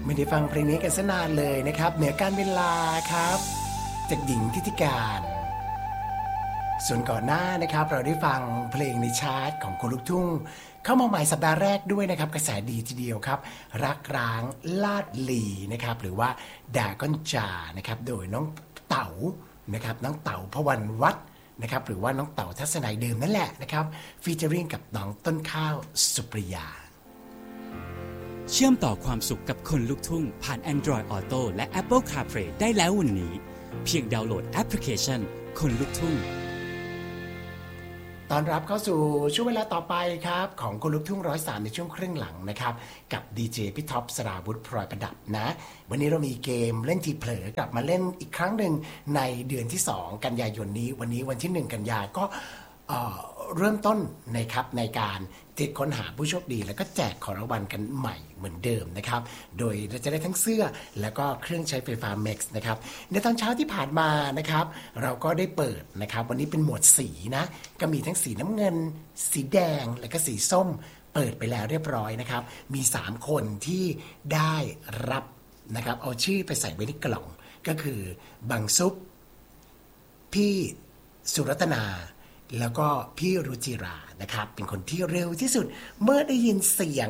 ไม่ได้ฟังเพลงนี้กันซะนานเลยนะครับเหนือการเวลาครับจากหญิงทิติการส่วนก่อนหน้านะครับเราได้ฟังเพลงในชาร์ตของคนลุกทุ่งเข้ามาใหม่สัปดาห์แรกด้วยนะครับกระแสดีทีเดียวครับรักร้างลาดลีนะครับหรือว่าด่าก้อนจานะครับโดยน้องเต๋านะครับน้องเต๋าพวันวัฒน์นะครับหรือว่าน้องเต๋าทัศนัยเดิมนั่นแหละนะครับฟีเจอริ่งกับน้องต้นข้าวสุปริยาเชื่อมต่อความสุขกับคนลุกทุ่งผ่าน Android Auto และ Apple CarPlay ได้แล้ววันนี้เพียงดาวน์โหลดแอปพลิเคชันคนลุกทุ่งตอนรับเข้าสู่ช่วงเวลาต่อไปครับของคนลุกทุ่ง103ในช่วงครึ่งหลังนะครับกับดีเจพี่ท็อปสราวุธพลอยประดับนะวันนี้เรามีเกมเล่นทีเผลอกลับมาเล่นอีกครั้งหนึ่งในเดือนที่2กันยายนนี้วันนี้วันที่1กันยาก็เริ่มต้นนะครับในการติดค้นหาผู้โชคดีแล้วก็แจกของรางวัลกันใหม่เหมือนเดิมนะครับโดยเราจะได้ทั้งเสื้อแล้วก็เครื่องใช้ไฟฟ้า Max นะครับในตอนเช้าที่ผ่านมานะครับเราก็ได้เปิดนะครับวันนี้เป็นหมวดสีนะก็มีทั้งสีน้ำเงินสีแดงและก็สีส้มเปิดไปแล้วเรียบร้อยนะครับมี3คนที่ได้รับนะครับเอาชื่อไปใส่ไว้ในกล่องก็คือบังซุปพี่สุรัตนาแล้วก็พี่รุจิรานะครับเป็นคนที่เร็วที่สุดเมื่อได้ยินเสียง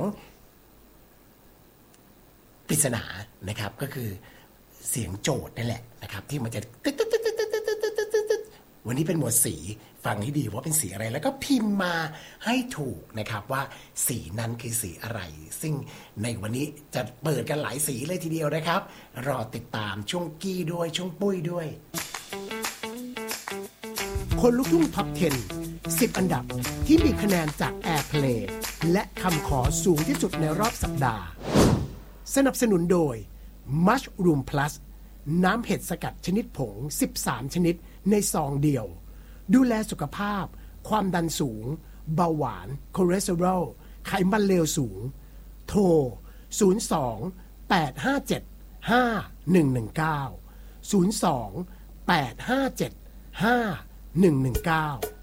ปริศนานะครับก็คือเสียงโจทย์นั่นแหละนะครับที่มันจะวันนี้เป็นหมวดสีฟังให้ดีว่าเป็นสีอะไรแล้วก็พิมพ์มาให้ถูกนะครับว่าสีนั้นคือสีอะไรซึ่งในวันนี้จะเปิดกันหลายสีเลยทีเดียวนะครับรอติดตามช่วงกี้ด้วยช่วงปุ้ยด้วยคนลุกทุ่งท็อป 10 10 อันดับที่มีคะแนนจาก Airplay และคำขอสูงที่สุดในรอบสัปดาห์สนับสนุนโดย Mushroom Plus น้ำเห็ดสกัดชนิดผง13ชนิดในซองเดียวดูแลสุขภาพความดันสูงเบาหวานคอเลสเตอรอลไขมันเลวสูงโทร02 857 5119 02 857 5119